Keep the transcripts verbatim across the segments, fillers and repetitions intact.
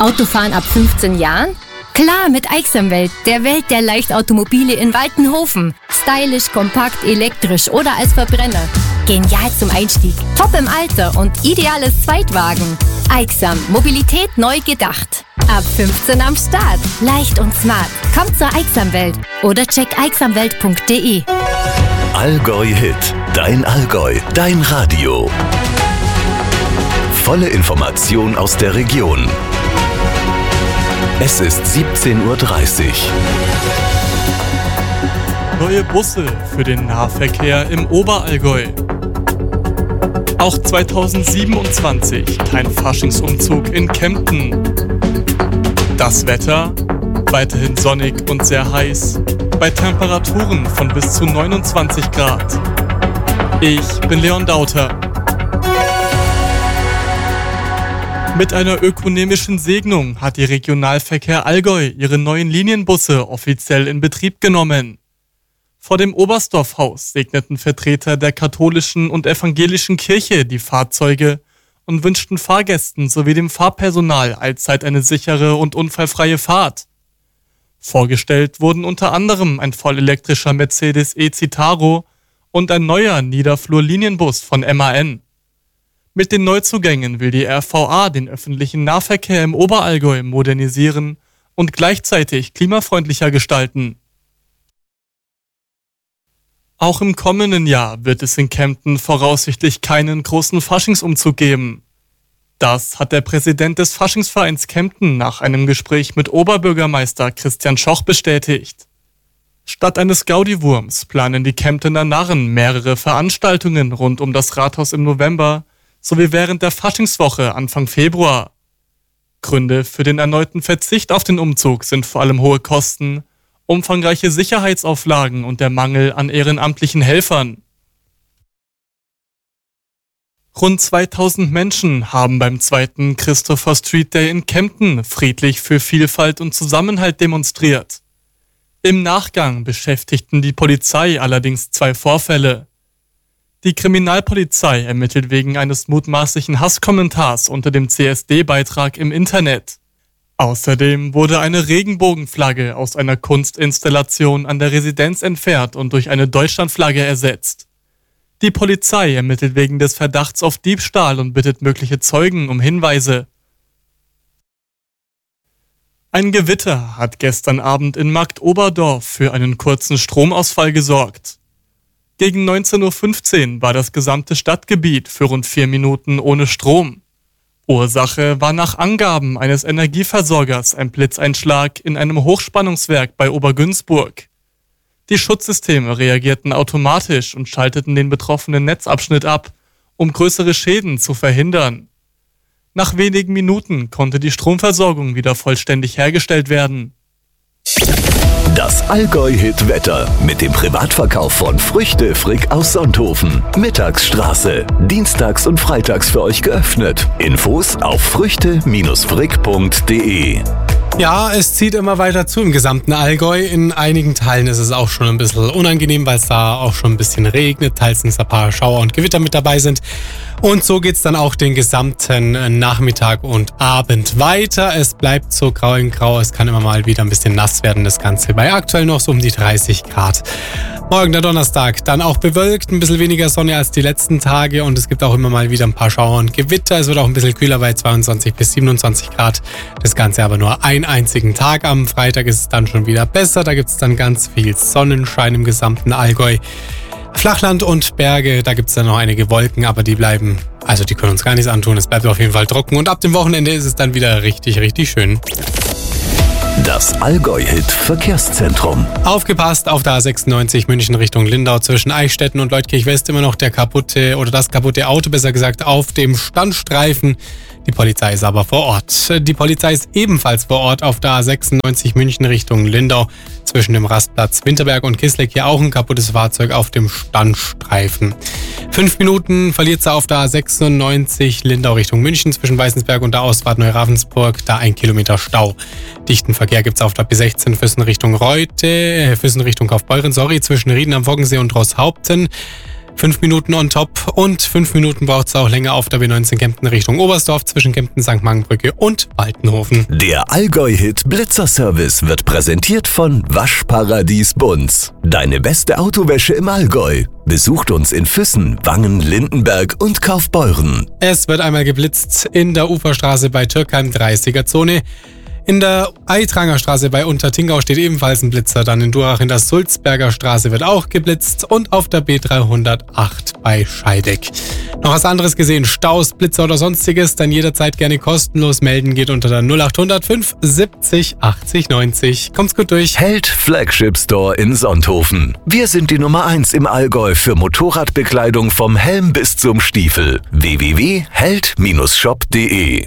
Autofahren ab fünfzehn Jahren? Klar, mit Aixamwelt, der Welt der Leichtautomobile in Waltenhofen. Stylisch, kompakt, elektrisch oder als Verbrenner. Genial zum Einstieg, top im Alter und ideales Zweitwagen. Aixam, Mobilität neu gedacht. Ab fünfzehn am Start. Leicht und smart. Kommt zur Aixamwelt oder check aixamwelt punkt de. Allgäu Hit. Dein Allgäu. Dein Radio. Volle Information aus der Region. Es ist siebzehn Uhr dreißig. Neue Busse für den Nahverkehr im Oberallgäu. Auch zweitausendsiebenundzwanzig kein Faschingsumzug in Kempten. Das Wetter? Weiterhin sonnig und sehr heiß, bei Temperaturen von bis zu neunundzwanzig Grad. Ich bin Leon Dauter. Mit einer ökonomischen Segnung hat die Regionalverkehr Allgäu ihre neuen Linienbusse offiziell in Betrieb genommen. Vor dem Oberstdorfhaus segneten Vertreter der katholischen und evangelischen Kirche die Fahrzeuge und wünschten Fahrgästen sowie dem Fahrpersonal allzeit eine sichere und unfallfreie Fahrt. Vorgestellt wurden unter anderem ein vollelektrischer Mercedes E-Citaro und ein neuer Niederflur-Linienbus von M A N. Mit den Neuzugängen will die R V A den öffentlichen Nahverkehr im Oberallgäu modernisieren und gleichzeitig klimafreundlicher gestalten. Auch im kommenden Jahr wird es in Kempten voraussichtlich keinen großen Faschingsumzug geben. Das hat der Präsident des Faschingsvereins Kempten nach einem Gespräch mit Oberbürgermeister Christian Schoch bestätigt. Statt eines Gaudi-Wurms planen die Kemptener Narren mehrere Veranstaltungen rund um das Rathaus im November sowie während der Faschingswoche Anfang Februar. Gründe für den erneuten Verzicht auf den Umzug sind vor allem hohe Kosten, umfangreiche Sicherheitsauflagen und der Mangel an ehrenamtlichen Helfern. Rund zweitausend Menschen haben beim zweiten Christopher Street Day in Kempten friedlich für Vielfalt und Zusammenhalt demonstriert. Im Nachgang beschäftigten die Polizei allerdings zwei Vorfälle. Die Kriminalpolizei ermittelt wegen eines mutmaßlichen Hasskommentars unter dem C S D-Beitrag im Internet. Außerdem wurde eine Regenbogenflagge aus einer Kunstinstallation an der Residenz entfernt und durch eine Deutschlandflagge ersetzt. Die Polizei ermittelt wegen des Verdachts auf Diebstahl und bittet mögliche Zeugen um Hinweise. Ein Gewitter hat gestern Abend in Marktoberdorf für einen kurzen Stromausfall gesorgt. Gegen neunzehn Uhr fünfzehn war das gesamte Stadtgebiet für rund vier Minuten ohne Strom. Ursache war nach Angaben eines Energieversorgers ein Blitzeinschlag in einem Hochspannungswerk bei Obergünzburg. Die Schutzsysteme reagierten automatisch und schalteten den betroffenen Netzabschnitt ab, um größere Schäden zu verhindern. Nach wenigen Minuten konnte die Stromversorgung wieder vollständig hergestellt werden. Das Allgäu-Hit-Wetter mit dem Privatverkauf von Früchte Frick aus Sonthofen. Mittagsstraße. Dienstags und freitags für euch geöffnet. Infos auf früchte frick punkt de. Ja, es zieht immer weiter zu im gesamten Allgäu. In einigen Teilen ist es auch schon ein bisschen unangenehm, weil es da auch schon ein bisschen regnet. Teils sind ein paar Schauer und Gewitter mit dabei sind. Und so geht's dann auch den gesamten Nachmittag und Abend weiter. Es bleibt so grau in grau. Es kann immer mal wieder ein bisschen nass werden, das Ganze bei aktuell noch so um die dreißig Grad. Morgen der Donnerstag, dann auch bewölkt, ein bisschen weniger Sonne als die letzten Tage und es gibt auch immer mal wieder ein paar Schauer und Gewitter. Es wird auch ein bisschen kühler bei zweiundzwanzig bis siebenundzwanzig Grad. Das Ganze aber nur einen einzigen Tag. Am Freitag ist es dann schon wieder besser. Da gibt es dann ganz viel Sonnenschein im gesamten Allgäu. Flachland und Berge, da gibt es dann noch einige Wolken, aber die bleiben, also die können uns gar nichts antun. Es bleibt auf jeden Fall trocken und ab dem Wochenende ist es dann wieder richtig, richtig schön. Das Allgäu-Hit-Verkehrszentrum. Aufgepasst, auf der A sechsundneunzig München Richtung Lindau zwischen Eichstätten und Leutkirch-West immer noch der kaputte oder das kaputte Auto, besser gesagt, auf dem Standstreifen. Die Polizei ist aber vor Ort. Die Polizei ist ebenfalls vor Ort auf der A sechsundneunzig München Richtung Lindau zwischen dem Rastplatz Winterberg und Kisleck. Hier auch ein kaputtes Fahrzeug auf dem Standstreifen. Fünf Minuten verliert sie auf der A sechsundneunzig Lindau Richtung München zwischen Weißensberg und der Ausfahrt Neuravensburg. Da ein Kilometer Stau. Dichten Verkehr gibt es auf der B sechzehn Füssen Richtung Reute, äh, Füssen Richtung Kaufbeuren, sorry, zwischen Rieden am Woggensee und Rosshaupten. Fünf Minuten on top und fünf Minuten braucht es auch länger auf der B neunzehn Kempten Richtung Oberstdorf zwischen Kempten, Sankt Markenbrücke und Waltenhofen. Der Allgäu-Hit Blitzer-Service wird präsentiert von Waschparadies Bunz. Deine beste Autowäsche im Allgäu. Besucht uns in Füssen, Wangen, Lindenberg und Kaufbeuren. Es wird einmal geblitzt in der Uferstraße bei Türkheim dreißiger Zone. In der Eitranger Straße bei Untertingau steht ebenfalls ein Blitzer. Dann in Durach in der Sulzberger Straße wird auch geblitzt und auf der B dreihundertacht bei Scheideck. Noch was anderes gesehen? Staus, Blitzer oder sonstiges? Dann jederzeit gerne kostenlos melden. Geht unter der null acht null null fünf siebzig achtzig neunzig. Kommt's gut durch. Held Flagship Store in Sonthofen. Wir sind die Nummer eins im Allgäu für Motorradbekleidung vom Helm bis zum Stiefel. w w w punkt held Bindestrich shop punkt de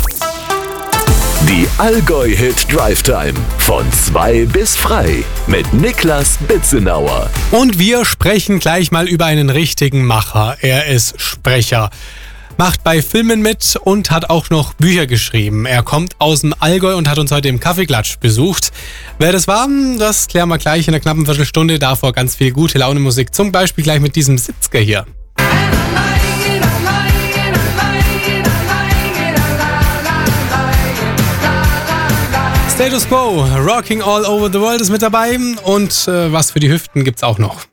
Die Allgäu-Hit Drive Time von zwei bis frei mit Niklas Bitzenauer. Und wir sprechen gleich mal über einen richtigen Macher. Er ist Sprecher, macht bei Filmen mit und hat auch noch Bücher geschrieben. Er kommt aus dem Allgäu und hat uns heute im Kaffeeklatsch besucht. Wer das war, das klären wir gleich in einer knappen Viertelstunde. Davor ganz viel gute Laune-Musik, zum Beispiel gleich mit diesem Sitzker hier. Status Quo, Rocking All Over the World ist mit dabei und äh, was für die Hüften gibt's auch noch.